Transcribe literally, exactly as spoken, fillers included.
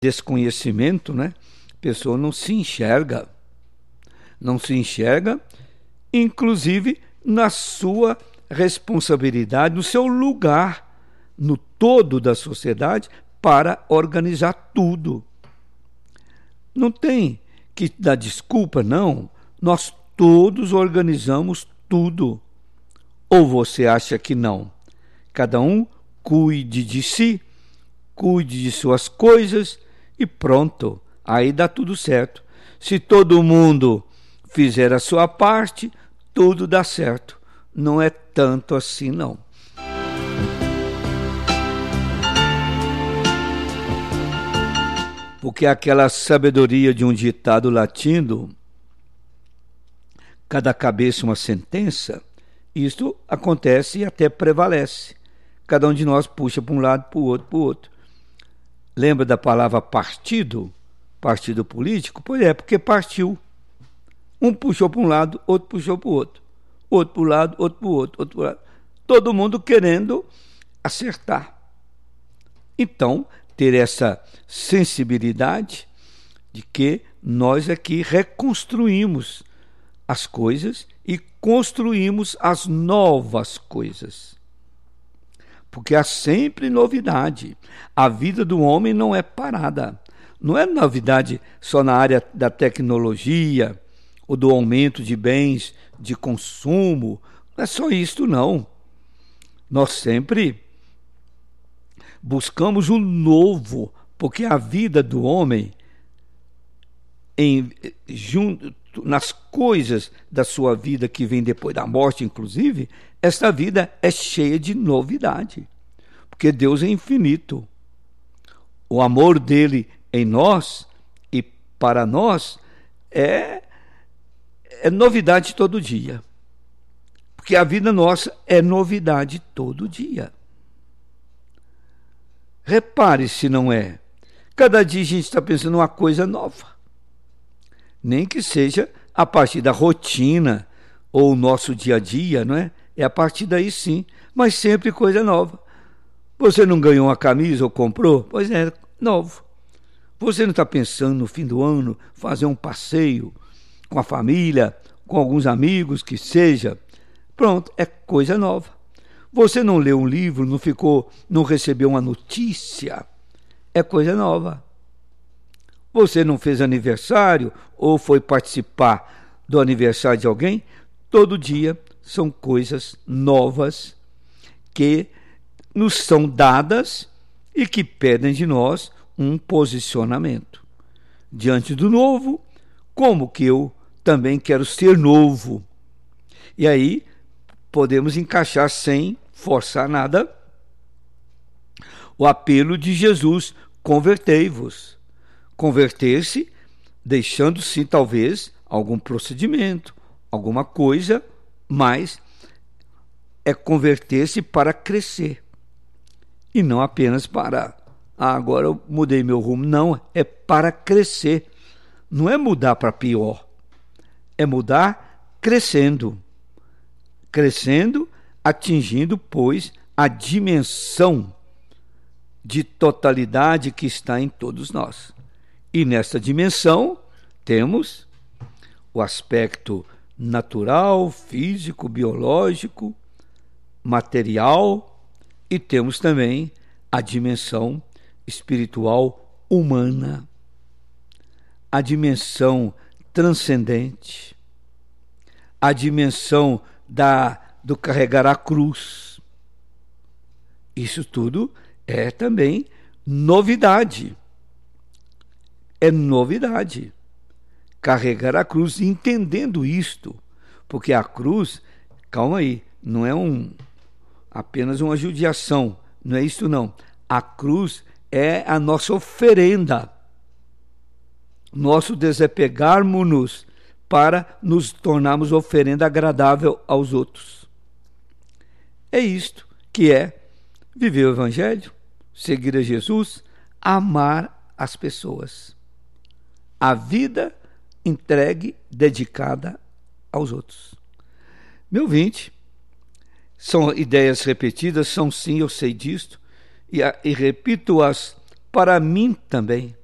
desconhecimento, né? A pessoa não se enxerga, não se enxerga, inclusive na sua responsabilidade, no seu lugar, no todo da sociedade, para organizar tudo. Não tem que dar desculpa, não. Nós todos organizamos tudo. Ou você acha que não? Cada um cuide de si, cuide de suas coisas e pronto. Aí dá tudo certo. Se todo mundo fizer a sua parte, tudo dá certo. Não é tanto assim, não. Porque aquela sabedoria de um ditado latino, cada cabeça uma sentença, isto acontece e até prevalece. Cada um de nós puxa para um lado, para o outro, para o outro. Lembra da palavra partido? Partido político? Pois é, porque partiu. Um puxou para um lado, outro puxou para o outro. Outro para o lado, outro para o outro, outro para o lado. Todo mundo querendo acertar. Então, ter essa sensibilidade de que nós aqui reconstruímos as coisas e construímos as novas coisas. Porque há sempre novidade. A vida do homem não é parada. Não é novidade só na área da tecnologia ou do aumento de bens de consumo. Não é só isso, não. Nós sempre buscamos o novo, porque a vida do homem, em, junto, nas coisas da sua vida que vem depois da morte, inclusive, esta vida é cheia de novidade, porque Deus é infinito. O amor dele em nós e para nós é, é novidade todo dia, porque a vida nossa é novidade todo dia. Repare se não é. Cada dia a gente está pensando uma coisa nova. Nem que seja a partir da rotina ou o nosso dia a dia, não é? É a partir daí sim, mas sempre coisa nova. Você não ganhou uma camisa ou comprou? Pois é, novo. Você não está pensando no fim do ano fazer um passeio com a família, com alguns amigos, que seja? Pronto, é coisa nova. Você não leu um livro, não ficou, não recebeu uma notícia, é coisa nova. Você não fez aniversário ou foi participar do aniversário de alguém? Todo dia são coisas novas que nos são dadas e que pedem de nós um posicionamento. Diante do novo, como que eu também quero ser novo? E aí podemos encaixar sem forçar nada o apelo de Jesus: convertei-vos. Converter-se, deixando-se talvez algum procedimento, alguma coisa, mas é converter-se para crescer e não apenas para, ah, agora eu mudei meu rumo. Não, é para crescer. Não é mudar para pior, é mudar crescendo. Crescendo, atingindo, pois, a dimensão de totalidade que está em todos nós. E nessa dimensão temos o aspecto natural, físico, biológico, material, e temos também a dimensão espiritual humana, a dimensão transcendente, a dimensão da, do carregar a cruz. Isso tudo é também novidade. É novidade. Carregar a cruz, entendendo isto, porque a cruz, calma aí, não é um, apenas uma judiação, não é isso não. A cruz é a nossa oferenda, nosso desapegarmos-nos para nos tornarmos oferenda agradável aos outros. É isto que é viver o Evangelho, seguir a Jesus, amar as pessoas. A vida entregue, dedicada aos outros. Meu ouvinte, são ideias repetidas, são sim, eu sei disto, e, e repito-as para mim também.